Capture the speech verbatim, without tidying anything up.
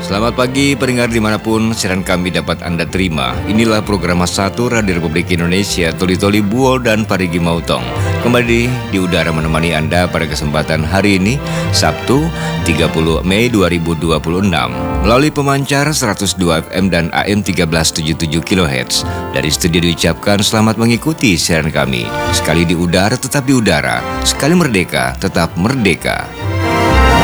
Selamat pagi pendengar dimanapun siaran kami dapat Anda terima. Inilah program satu Radio Republik Indonesia, Toli Toli Buol dan Parigi Mautong. Kembali di udara menemani Anda pada kesempatan hari ini, Sabtu tiga puluh Mei dua ribu dua puluh enam. Melalui pemancar seratus dua F M dan A M seribu tiga ratus tujuh puluh tujuh kilohertz. Dari studio diucapkan selamat mengikuti siaran kami. Sekali di udara tetap di udara, sekali merdeka tetap merdeka.